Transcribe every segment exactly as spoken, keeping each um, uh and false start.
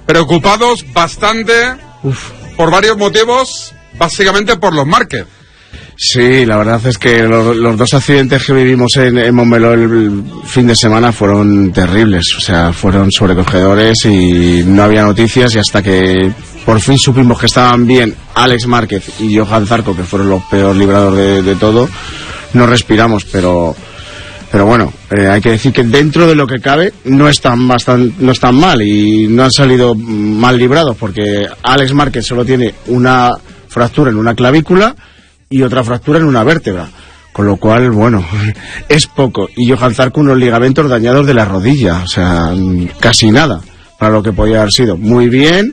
preocupados bastante Uf. por varios motivos, básicamente por los Márquez. Sí, la verdad es que los, los dos accidentes que vivimos en, en Montmeló el fin de semana fueron terribles, o sea, fueron sobrecogedores y no había noticias, y hasta que por fin supimos que estaban bien Alex Márquez y Johan Zarco, que fueron los peor librados de, de todo, no respiramos, pero pero bueno, eh, hay que decir que dentro de lo que cabe no están bastante, no están mal y no han salido mal librados, porque Alex Márquez solo tiene una fractura en una clavícula y otra fractura en una vértebra, con lo cual, bueno, es poco. Y Johan Zarco unos ligamentos dañados de la rodilla, o sea, casi nada para lo que podía haber sido. Muy bien,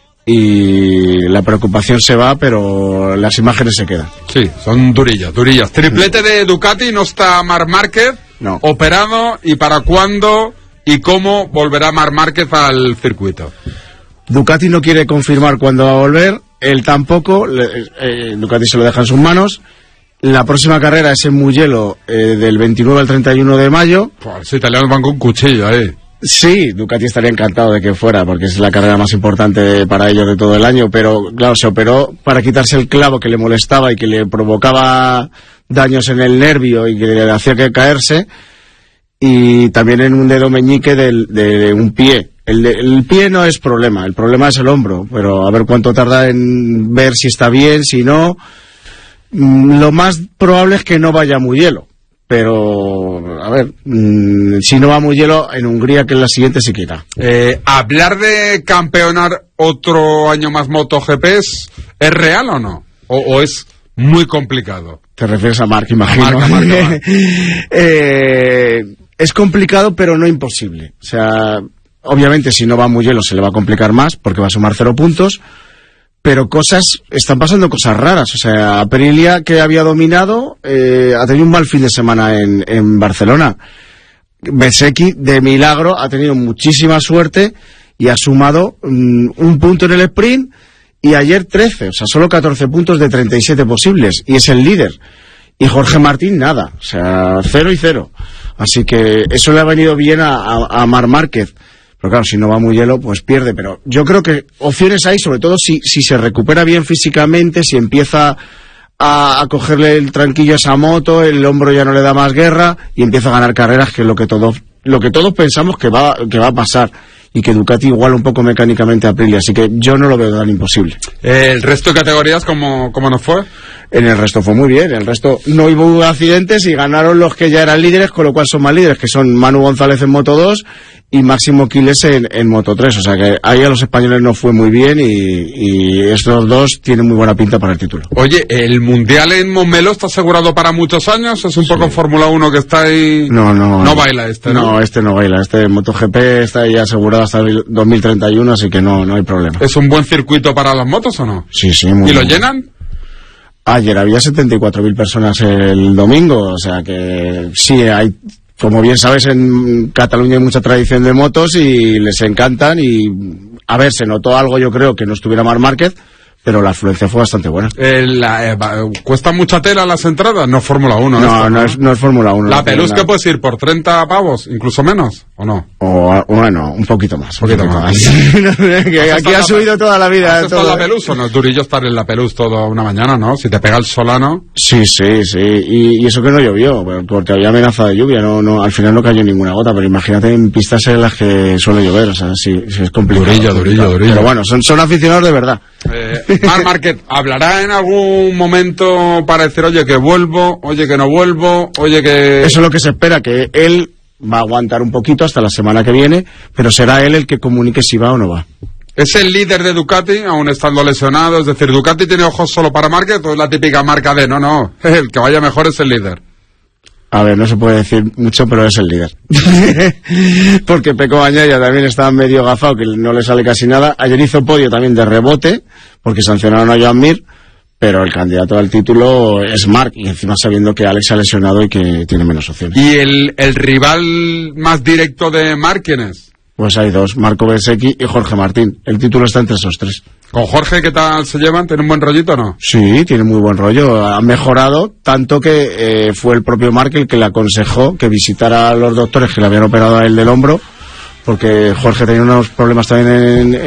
y la preocupación se va, pero las imágenes se quedan. Sí, son durillas, durillas. Triplete de Ducati, no está Marc Márquez, no. Operado, ¿y para cuándo y cómo volverá Marc Márquez al circuito? Ducati no quiere confirmar cuándo va a volver. Él tampoco, eh, Ducati se lo deja en sus manos. La próxima carrera es en Mugello, eh, del veintinueve al treinta y uno de mayo. Pues los italianos van con un cuchillo ahí. Sí, Ducati estaría encantado de que fuera, porque es la carrera más importante para ellos de todo el año, pero claro, se operó para quitarse el clavo que le molestaba y que le provocaba daños en el nervio y que le hacía que caerse, y también en un dedo meñique del, de un pie. El, de, el pie no es problema, el problema es el hombro, pero a ver cuánto tarda en ver si está bien, si no. Lo más probable es que no vaya a Mugello, pero a ver, mmm, si no va a Mugello, en Hungría, que es la siguiente, sí que irá. Eh, ¿Hablar de campeonar otro año más MotoGP es, ¿es real o no? ¿O, o es muy complicado? Te refieres a Marc, imagino. A Marc, a Marc, a Marc. eh, es complicado, pero no imposible. O sea, obviamente si no va a Mugello se le va a complicar más, porque va a sumar cero puntos, pero cosas, están pasando cosas raras. O sea, Aprilia, que había dominado, eh, ha tenido un mal fin de semana en, en Barcelona. Bezzecchi, de milagro, ha tenido muchísima suerte y ha sumado um, un punto en el sprint, y ayer trece, o sea, solo catorce puntos de treinta y siete posibles, y es el líder. Y Jorge Martín nada, o sea, cero y cero. Así que eso le ha venido bien a, a, a Marc Márquez. Pero claro, si no va a Mugello, pues pierde. Pero yo creo que opciones hay, sobre todo si, si se recupera bien físicamente, si empieza a, a cogerle el tranquillo a esa moto, el hombro ya no le da más guerra y empieza a ganar carreras, que es lo que todos, lo que todos pensamos que va, que va a pasar. Y que Ducati iguala un poco mecánicamente a Aprilia, así que yo no lo veo tan imposible. ¿El resto de categorías cómo, cómo nos fue? En el resto fue muy bien, en el resto no hubo accidentes y ganaron los que ya eran líderes, con lo cual son más líderes, que son Manu González en Moto dos y Máximo Quiles en, en Moto tres, o sea que ahí a los españoles no fue muy bien, y, y estos dos tienen muy buena pinta para el título. Oye, ¿el Mundial en Montmeló está asegurado para muchos años? ¿Es un sí. poco Fórmula uno que está ahí? No, no. No, no baila este, ¿no? No, este no baila, este MotoGP está ahí asegurado hasta el dos mil treinta y uno, así que no, no hay problema. ¿Es un buen circuito para las motos o no? Sí, sí, muy ¿Y lo bien. llenan? Ayer había setenta y cuatro mil personas el domingo, o sea que sí, hay, como bien sabes, en Cataluña hay mucha tradición de motos y les encantan, y a ver, se notó algo, yo creo, que no estuviera Marc Márquez, pero la afluencia fue bastante buena. Eh, la, eh, ¿Cuesta mucha tela las entradas? No es Fórmula uno. No, esto, no, ¿no? es, no es Fórmula uno. ¿La no Pelus que puedes ir por treinta pavos, incluso menos, o no? O, bueno, un poquito más. Un poquito, un poquito más. más. que aquí ha subido la, toda la vida. ¿Has estado en la Pelus o no? Es durillo estar en la Pelus toda una mañana, ¿no? Si te pega el solano. Sí, sí, sí. Y, y eso que no llovió, porque había amenaza de lluvia. No, no, al final no cayó ninguna gota, pero imagínate en pistas en las que suele llover. O sea, sí, sí es complicado. Durillo, durillo, durillo. Pero bueno, son, son aficionados de verdad. Eh, Marc Márquez, ¿hablará en algún momento para decir, oye, que vuelvo, oye, que no vuelvo, oye, que...? Eso es lo que se espera, que él va a aguantar un poquito hasta la semana que viene, pero será él el que comunique si va o no va. ¿Es el líder de Ducati, aún estando lesionado? Es decir, ¿Ducati tiene ojos solo para Márquez o es la típica marca de, no, no, el que vaya mejor es el líder? A ver, no se puede decir mucho, pero es el líder. Porque Pecco Bagnaia también está medio gafado, que no le sale casi nada. Ayer hizo podio también de rebote, porque sancionaron a Joan Mir, pero el candidato al título es Marc, y encima sabiendo que Alex ha lesionado y que tiene menos opciones. ¿Y el, el rival más directo de Marc quién es? Pues hay dos, Marco Bezzecchi y Jorge Martín. El título está entre esos tres. ¿Con Jorge qué tal se llevan? ¿Tiene un buen rollito o no? Sí, tiene muy buen rollo. Ha mejorado, tanto que eh, fue el propio Marc el que le aconsejó que visitara a los doctores que le habían operado a él del hombro, porque Jorge tenía unos problemas también en,